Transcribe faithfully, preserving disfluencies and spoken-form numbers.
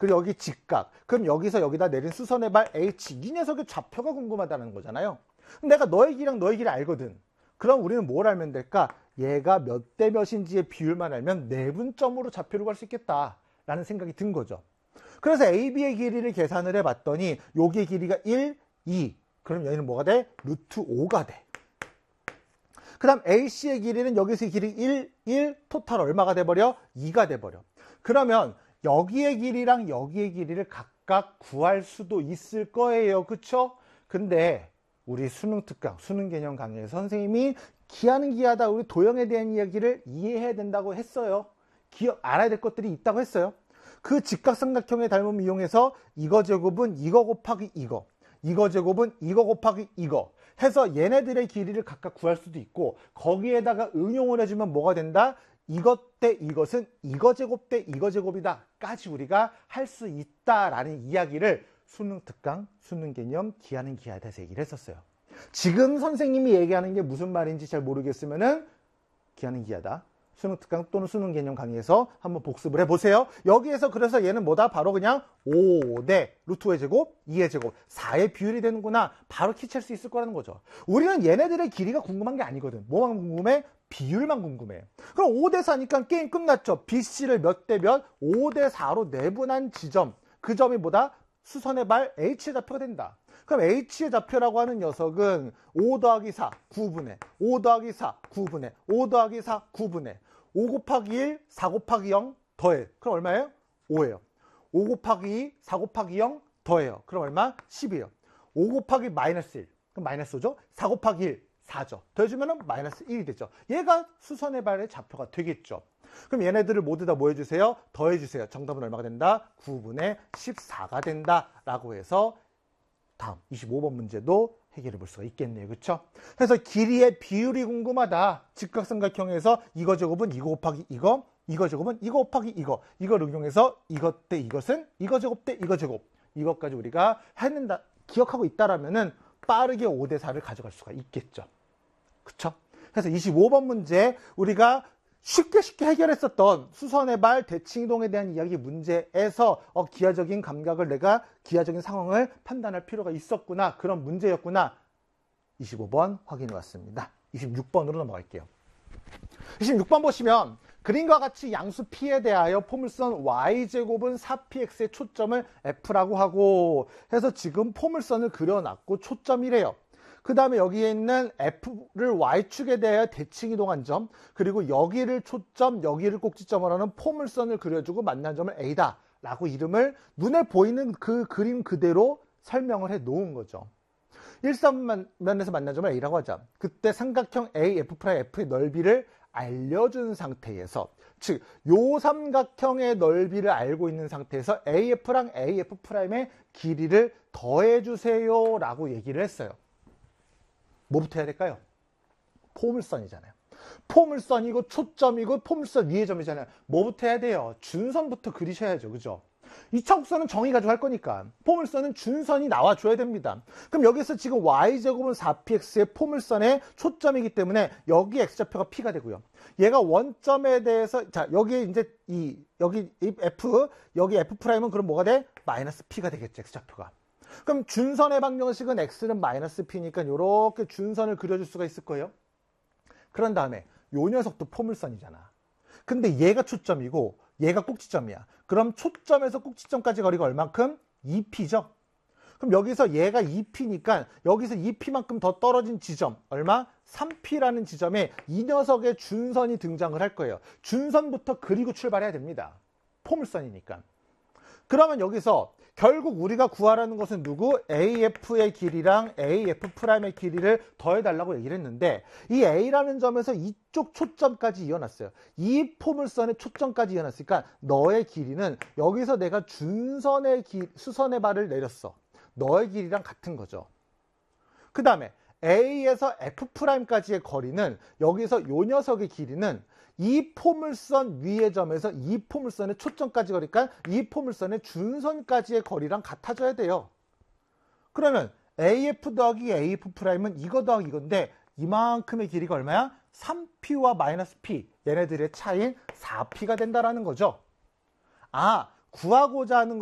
그리고 여기 직각. 그럼 여기서 여기다 내린 수선의 발 H. 이 녀석의 좌표가 궁금하다는 거잖아요. 내가 너의 길이랑 너의 길이 알거든. 그럼 우리는 뭘 알면 될까? 얘가 몇 대 몇인지의 비율만 알면 내분점으로 좌표를 구할 수 있겠다라는 생각이 든 거죠. 그래서 A, B의 길이를 계산을 해봤더니 여기의 길이가 일, 이. 그럼 얘는 뭐가 돼? 루트 오가 돼. 그 다음 에이씨의 길이는 여기서의 길이 일, 일, 토탈 얼마가 돼버려? 이가 돼버려. 그러면 여기의 길이랑 여기의 길이를 각각 구할 수도 있을 거예요. 그쵸? 근데 우리 수능 특강, 수능 개념 강의에 선생님이 기하는 기하다 우리 도형에 대한 이야기를 이해해야 된다고 했어요. 기억, 알아야 될 것들이 있다고 했어요. 그 직각삼각형의 닮음을 이용해서 이거 제곱은 이거 곱하기 이거, 이거 제곱은 이거 곱하기 이거 해서 얘네들의 길이를 각각 구할 수도 있고, 거기에다가 응용을 해주면 뭐가 된다? 이것 대 이것은 이거 제곱 대 이거 제곱이다 까지 우리가 할 수 있다라는 이야기를 수능 특강, 수능 개념, 기하는 기하다에서 얘기를 했었어요. 지금 선생님이 얘기하는 게 무슨 말인지 잘 모르겠으면은 기하는 기하다, 수능 특강 또는 수능 개념 강의에서 한번 복습을 해보세요. 여기에서 그래서 얘는 뭐다? 바로 그냥 오 대 루트 오의 제곱, 이의 제곱, 사의 비율이 되는구나. 바로 키칠 수 있을 거라는 거죠. 우리는 얘네들의 길이가 궁금한 게 아니거든. 뭐만 궁금해? 비율만 궁금해. 그럼 오 대 사니까 게임 끝났죠. 비씨를 몇 대 몇? 오 대 사로 내분한 지점. 그 점이 뭐다? 수선의 발 H의 좌표가 된다. 그럼 H의 좌표라고 하는 녀석은 오 더하기 사, 구분의 오 더하기 사, 구분의 오 더하기 사, 구분의 오 곱하기 일, 사 곱하기 영 더해. 그럼 얼마예요? 오예요. 오 곱하기 이, 사 곱하기 영 더해요. 그럼 얼마? 십이에요. 오 곱하기 마이너스 일. 그럼 마이너스 오죠? 사 곱하기 일, 사죠. 더해주면 마이너스 일이 되죠. 얘가 수선의 발의 좌표가 되겠죠. 그럼 얘네들을 모두 다 뭐 해주세요? 더해주세요. 정답은 얼마가 된다? 구분의 십사가 된다. 라고 해서 다음 이십오 번 문제도 해결해 볼 수가 있겠네요. 그렇죠? 그래서 길이의 비율이 궁금하다. 직각삼각형에서 이거 제곱은 이거 곱하기 이거, 이거 제곱은 이거 곱하기 이거, 이걸 응용해서 이것 대 이것은 이거 제곱 대 이거 제곱, 이것까지 우리가 했는다, 기억하고 있다라면은 빠르게 오 대 사를 가져갈 수가 있겠죠. 그렇죠? 그래서 이십오 번 문제 우리가 쉽게 쉽게 해결했었던 수선의 발 대칭이동에 대한 이야기 문제에서 어, 기하적인 감각을, 내가 기하적인 상황을 판단할 필요가 있었구나, 그런 문제였구나. 이십오 번 확인해 왔습니다. 이십육 번으로 넘어갈게요. 이십육 번 보시면 그림과 같이 양수 P에 대하여 포물선 Y제곱은 사 피 엑스의 초점을 F라고 하고 해서 지금 포물선을 그려놨고 초점이래요. 그 다음에 여기에 있는 F를 Y축에 대하여 대칭 이동한 점, 그리고 여기를 초점, 여기를 꼭지점으로 하는 포물선을 그려주고 만난 점을 A다 라고 이름을 눈에 보이는 그 그림 그대로 설명을 해 놓은 거죠. 일사면에서 만난 점을 A라고 하자. 그때 삼각형 A, F'F의 넓이를 알려준 상태에서, 즉 요 삼각형의 넓이를 알고 있는 상태에서 에이에프랑 에이에프'의 길이를 더해주세요 라고 얘기를 했어요. 뭐부터 해야 될까요? 포물선이잖아요. 포물선이고 초점이고 포물선 위의 점이잖아요. 뭐부터 해야 돼요? 준선부터 그리셔야죠. 그죠? 이차곡선은 정의 가지고 할 거니까 포물선은 준선이 나와줘야 됩니다. 그럼 여기서 지금 Y제곱은 사 피 엑스의 포물선의 초점이기 때문에 여기 X좌표가 P가 되고요. 얘가 원점에 대해서, 자, 여기 이제 이, 여기 F, 여기 F'은 그럼 뭐가 돼? 마이너스 P가 되겠죠. X좌표가. 그럼 준선의 방정식은 X는 마이너스 P니까 이렇게 준선을 그려줄 수가 있을 거예요. 그런 다음에 요 녀석도 포물선이잖아. 근데 얘가 초점이고 얘가 꼭지점이야. 그럼 초점에서 꼭지점까지 거리가 얼만큼? 이 피죠. 그럼 여기서 얘가 이 피니까 여기서 이 피만큼 더 떨어진 지점 얼마? 삼 피라는 지점에 이 녀석의 준선이 등장을 할 거예요. 준선부터 그리고 출발해야 됩니다. 포물선이니까. 그러면 여기서 결국 우리가 구하라는 것은 누구? 에이에프의 길이랑 에이에프'의 길이를 더해달라고 얘기를 했는데, 이 A라는 점에서 이쪽 초점까지 이어놨어요. 이 포물선의 초점까지 이어놨으니까 너의 길이는 여기서 내가 준선의 길, 수선의 발을 내렸어. 너의 길이랑 같은 거죠. 그 다음에 A에서 F'까지의 거리는 여기서 요 녀석의 길이는 이 포물선 위의 점에서 이 포물선의 초점까지 거리니까 이 포물선의 준선까지의 거리랑 같아져야 돼요. 그러면 에이에프 더하기 에이에프'은 이거 더하기 이건데 이만큼의 길이가 얼마야? 삼 피와 마이너스 P, 얘네들의 차이인 사 피가 된다라는 거죠. 아, 구하고자 하는